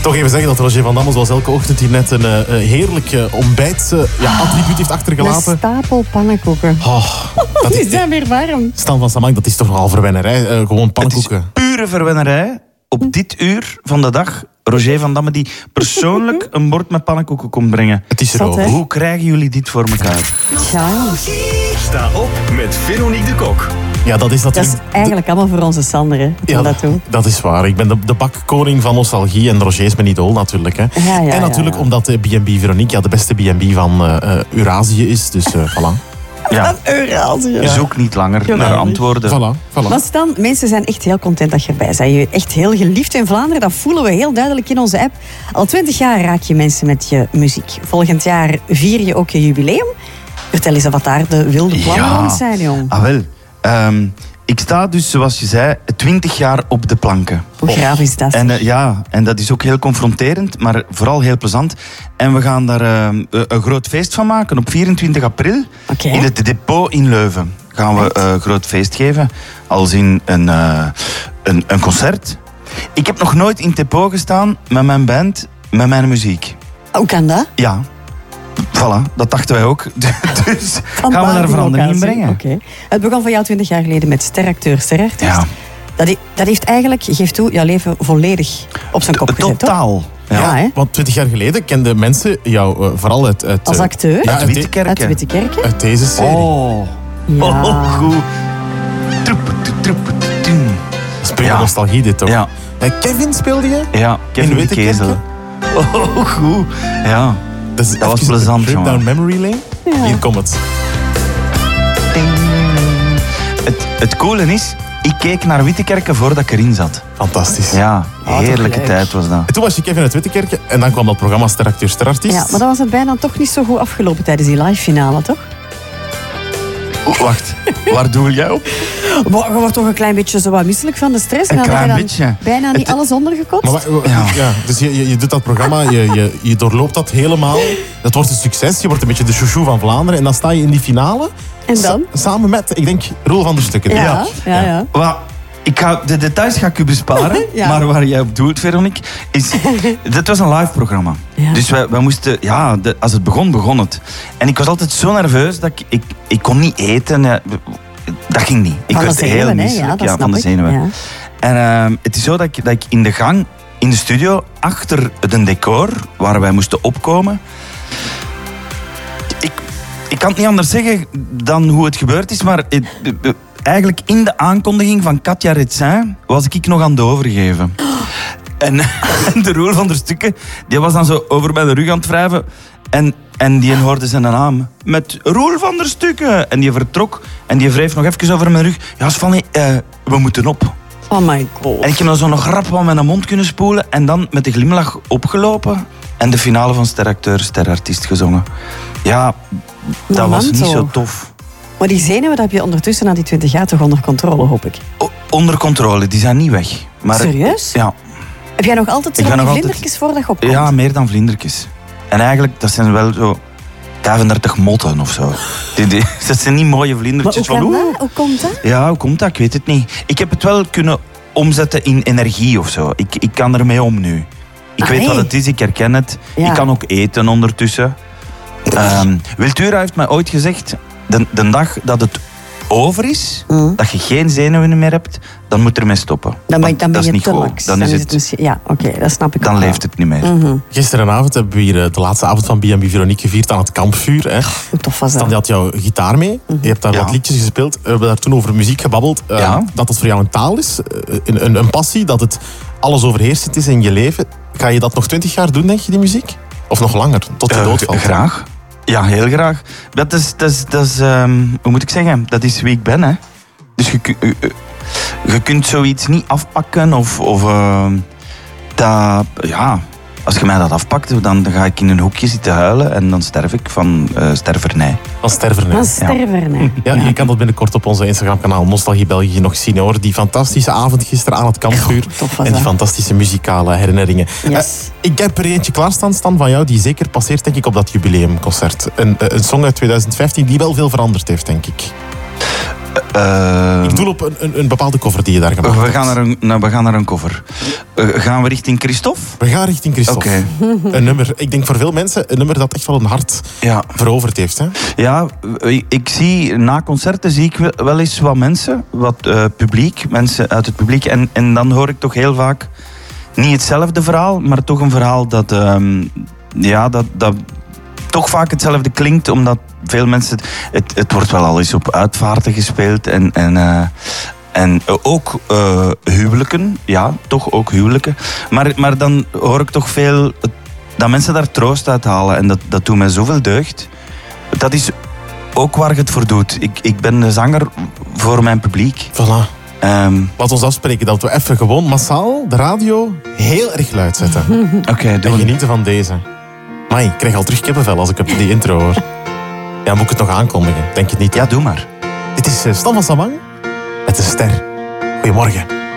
Toch even zeggen dat Roger van Damme zoals elke ochtend hier net een heerlijk ontbijtsattribuut heeft achtergelaten. Een stapel pannenkoeken. Dat Die zijn weer warm. Stan van Samang, dat is toch nogal verwennerij. Gewoon pannenkoeken. Het is pure verwennerij. Op dit uur van de dag, Roger van Damme die persoonlijk een bord met pannenkoeken komt brengen. Het is Zat, hè? Hoe krijgen jullie dit voor elkaar? Ja, Sta op met Veronique de Kok. Ja, dat is dat is natuurlijk... eigenlijk allemaal voor onze Sander, hè. Ja, Dat doen. dat is waar. Ik ben de bakkoning van nostalgie en Roger is mijn idool natuurlijk. Hè. Ja, en natuurlijk omdat B&B Veronique de beste B&B van Eurasië is. Dus voilà. Ja, Eurasië. zoek niet langer Jawel. naar antwoorden. Voilà. Maar Stan, mensen zijn echt heel content dat je erbij bent. Je bent echt heel geliefd in Vlaanderen. Dat voelen we heel duidelijk in onze app. Al 20 jaar raak je mensen met je muziek. Volgend jaar vier je ook je jubileum. Vertel eens wat daar de wilde plannen rond zijn, jong. Ah, wel. Ik sta dus, zoals je zei, 20 jaar op de planken. Hoe graaf is dat? En dat is ook heel confronterend, maar vooral heel plezant. En we gaan daar een groot feest van maken op 24 april. Oké. In het depot in Leuven gaan we een groot feest geven. Als in een concert. Ik heb nog nooit in het depot gestaan met mijn band, met mijn muziek. Hoe kan dat? Ja. Voilà, dat dachten wij ook. Dus gaan we daar verandering in brengen. Oké. Het begon van jou 20 jaar geleden met steracteur, sterartiest. Ja. Dat heeft eigenlijk, geef toe, jouw leven volledig op zijn kop gezet, toch? Totaal. Ja, hè? Want 20 jaar geleden kenden mensen jou vooral uit Als acteur? Ja, Uit Wittekerke. Uit Wittekerke? uit deze serie. Ja. Goed. Dat is pure Ja. nostalgie dit toch? Ja, Kevin speelde je? ja. Kevin In de Wittekerke? Kezel. Goed. Ja. Dat was plezant, Trip jongen. down memory lane. Ja. Hier komt het. Het coole is, ik keek naar Wittekerke voordat ik erin zat. Fantastisch. Ja, toch heerlijke leuk. tijd was dat. En toen was je Kevin uit Wittekerke en dan kwam dat programma Steracteur, Sterartiest. Ja, maar dan was het bijna toch niet zo goed afgelopen tijdens die live finale, toch? Wacht, waar doe jij op? Je wordt toch een klein beetje zo wat misselijk van de stress. Een En dan klein heb je dan beetje. bijna niet alles ondergekotst. Maar dus je doet dat programma, je doorloopt dat helemaal. Dat wordt een succes, je wordt een beetje de chouchou van Vlaanderen. En dan sta je in die finale. En dan? Samen met, ik denk, Roel van der Stukken. Ja. De details ga ik u besparen, Ja. maar waar jij op doelt, Veronique, is... Dit was een live programma. Ja. Dus wij moesten... Ja, als het begon, begon het. En ik was altijd zo nerveus dat ik kon niet eten. Dat ging niet. Ik Van de werd heel zenuwen, hè? misselijk. Ja, dat snap van de ik. zenuwen. Ja. En het is zo dat ik in de gang, in de studio, achter het decor, waar wij moesten opkomen... Ik kan het niet anders zeggen dan hoe het gebeurd is, maar... Eigenlijk in de aankondiging van Katja Retsin was ik nog aan het overgeven. En de Roel van der Stukken, die was dan zo over mijn rug aan het wrijven. En die hoorde zijn naam. Met Roel van der Stukken. En die vertrok. En die wreef nog even over mijn rug. Ja, Svanny, we moeten op. Oh my god. En ik heb dan zo nog rap van mijn mond kunnen spoelen. En dan met de glimlach opgelopen. En de finale van Steracteur, Sterartiest gezongen. Ja, dat was niet zo tof. Maar die zenuwen dat heb je ondertussen na die 20 jaar toch onder controle, hoop ik. Onder controle, die zijn niet weg. Maar, Serieus? Ja. Heb jij nog altijd Ik zo ben die nog vlindertjes voordat je opkomt? Ja, meer dan vlindertjes. En eigenlijk, dat zijn wel zo 35 motten of zo. Dat zijn niet mooie Maar vlindertjes hoe, van... kan dat? Hoe komt dat? Ja, hoe komt dat? Ik weet het niet. Ik heb het wel kunnen omzetten in energie of zo. Ik kan ermee om nu. Ik weet wat het is, ik herken het. Ja. Ik kan ook eten ondertussen. Wiltura heeft mij ooit gezegd... De dag dat het over is, dat je geen zenuwen meer hebt, dan moet er mee stoppen. Dan ben dat is je niet te goed. lax. Dan is is het, misschien... Ja, oké, dat snap ik dan ook wel. leeft het niet meer. Gisteravond hebben we hier de laatste avond van B&B Veronique gevierd aan het kampvuur. Hè. Hoe tof was Stan, dat? je had jouw gitaar mee. Je hebt daar Ja. wat liedjes gespeeld. We hebben daar toen over muziek gebabbeld. Dat het voor jou een taal is, een passie, dat het alles overheersend is in je leven. Ga je dat nog 20 jaar doen, denk je, die muziek? Of nog langer, tot je doodvalt? Graag. Ja, heel graag. Dat is hoe moet ik zeggen? Dat is wie ik ben, hè. Dus je kunt zoiets niet afpakken of dat... Ja, als je mij dat afpakt, dan ga ik in een hoekje zitten huilen en dan sterf ik van stervernij. Van stervernij. Van stervernij. Ja, je kan dat binnenkort op onze Instagram-kanaal Nostalgie België nog zien, hoor. Die fantastische avond gisteren aan het kampvuur. tof was En die dat. fantastische muzikale herinneringen. Yes. Ik heb er eentje klaarstaan, Stan, van jou, die zeker passeert, denk ik, op dat jubileumconcert. Een song uit 2015 die wel veel veranderd heeft, denk ik. Ik doe op een bepaalde cover die je daar gemaakt hebt. We gaan naar een cover. Gaan we richting Christophe? We gaan richting Christophe. Oké. Een nummer, ik denk voor veel mensen, een nummer dat echt wel een hart veroverd heeft. Hè? Ja, ik zie, na concerten zie ik wel eens wat mensen, publiek, mensen uit het publiek. En dan hoor ik toch heel vaak niet hetzelfde verhaal, maar toch een verhaal dat toch vaak hetzelfde klinkt, omdat veel mensen... Het wordt wel al eens op uitvaarten gespeeld en ook huwelijken. Ja, toch ook huwelijken. Maar dan hoor ik toch veel dat mensen daar troost uit halen. En dat doet mij zoveel deugd. Dat is ook waar je het voor doet. Ik ben de zanger voor mijn publiek. Voilà. Laat ons afspreken dat we even gewoon massaal de radio heel erg luid zetten. Oké, en genieten van deze. Mai, ik krijg al terug kippenvel als ik die intro hoor. Ja, moet ik het nog aankondigen? Denk je het niet? Ja, doe maar. Dit is Stan van Samang met de ster. Goedemorgen.